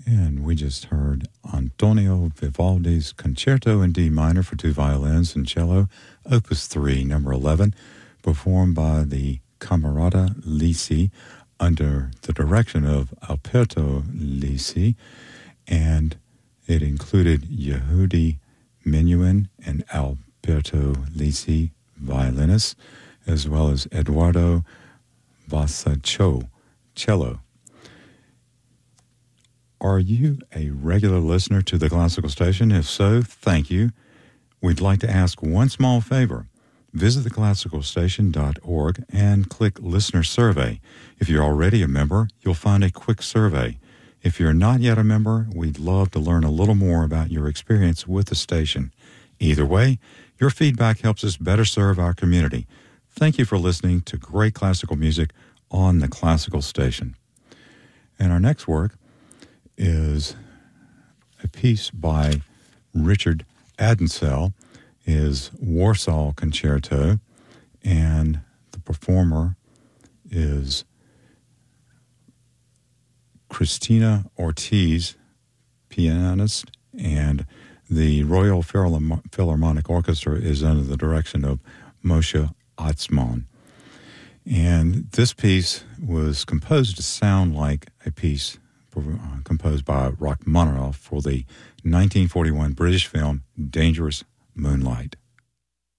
And we just heard Antonio Vivaldi's Concerto in D minor for two violins and cello, Opus 3, number 11, performed by the Camerata Lisi under the direction of Alberto Lisi, and it included Yehudi Menuhin and Alberto Lisi, violinists, as well as Eduardo Vasaccio, cello. Are you a regular listener to the Classical Station? If so, thank you. We'd like to ask one small favor. Visit theclassicalstation.org and click Listener Survey. If you're already a member, you'll find a quick survey. If you're not yet a member, we'd love to learn a little more about your experience with the station. Either way, your feedback helps us better serve our community. Thank you for listening to great classical music on the Classical Station. And our next work is a piece by Richard Adensel, is Warsaw Concerto, and the performer is Christina Ortiz, pianist, and the Royal Philharmonic Orchestra is under the direction of Moshe Atzmon. And this piece was composed to sound like a piece composed by Rachmaninoff for the 1941 British film Dangerous Moonlight.